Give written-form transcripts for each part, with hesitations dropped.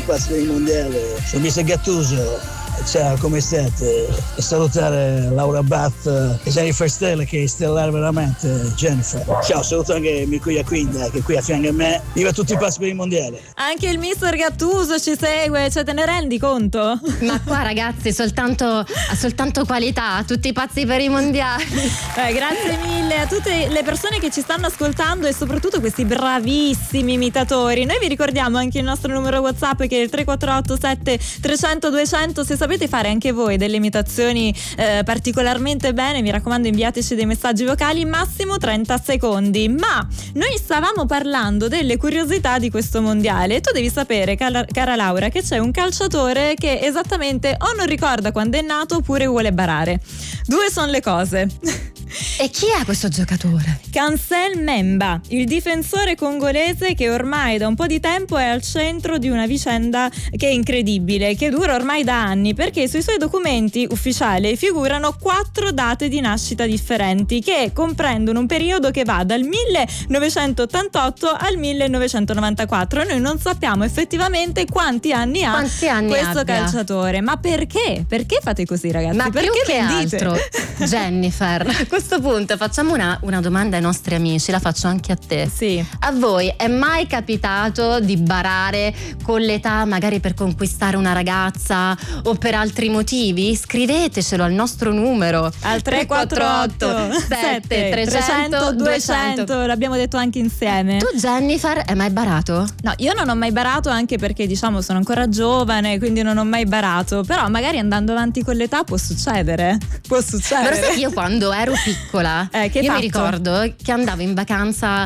pazzi per il mondiale. Sono Mr. Gattuso. Ciao, come state? E salutare Laura Bath e Jennifer Stella, che è stellare veramente, Jennifer. Ciao, saluto anche Mirko Iaquinta, che è qui a fianco a me. Viva tutti i passi per il mondiale. Anche il mister Gattuso ci segue, cioè te ne rendi conto? Ma qua ragazzi soltanto qualità, tutti i pazzi per i mondiali. Grazie mille a tutte le persone che ci stanno ascoltando e soprattutto questi bravissimi imitatori. Noi vi ricordiamo anche il nostro numero WhatsApp, che è il 348 7300 200. Se sapete fare anche voi delle imitazioni particolarmente bene, mi raccomando, inviateci dei messaggi vocali, massimo 30 secondi. Ma noi stavamo parlando delle curiosità di questo mondiale e tu devi sapere, cara Laura, che c'è un calciatore che esattamente o non ricorda quando è nato oppure vuole barare. Due sono le cose. E chi è questo giocatore? Chancel Mbemba, il difensore congolese che ormai da un po' di tempo è al centro di una vicenda che è incredibile, che dura ormai da anni, perché sui suoi documenti ufficiali figurano 4 date di nascita differenti che comprendono un periodo che va dal 1988 al 1994. Noi non sappiamo effettivamente quanti anni ha questo calciatore. Ma perché? Perché fate così, ragazzi? Ma perché più che altro, Jennifer, a questo punto facciamo una domanda ai nostri amici, la faccio anche a te. Sì. A voi è mai capitato di barare con l'età, magari per conquistare una ragazza o per altri motivi? Scrivetecelo al nostro numero al 348 7300 200. L'abbiamo detto anche insieme. Tu, Jennifer, hai mai barato? No, io non ho mai barato, anche perché diciamo sono ancora giovane, quindi non ho mai barato. Però magari andando avanti con l'età può succedere. Può succedere. Però sai, io quando ero piccola, mi ricordo che andavo in vacanza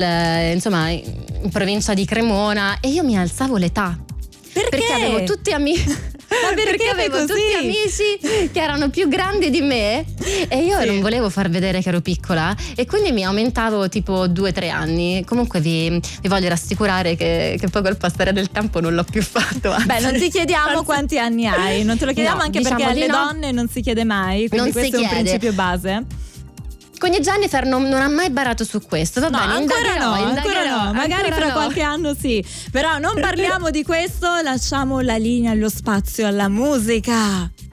in provincia di Cremona e io mi alzavo l'età. Perché avevo tutti amici. Ma perché avevo tutti amici che erano più grandi di me e io non volevo far vedere che ero piccola e quindi mi aumentavo tipo 2-3 anni. Comunque vi voglio rassicurare che poi col passare del tempo non l'ho più fatto. Beh, non ti chiediamo quanti anni hai, non te lo chiediamo, anche perché alle donne non si chiede mai, quindi questo è un principio base. Quindi Jennifer non ha mai barato su questo, va bene? Ancora no, magari fra qualche anno sì. Però non parliamo di questo, lasciamo la linea, lo spazio alla musica.